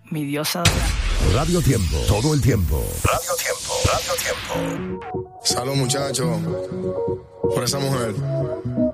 mi diosa. Radio Tiempo, todo el tiempo. Radio Tiempo, Radio Tiempo. Salud, muchachos, por esa mujer.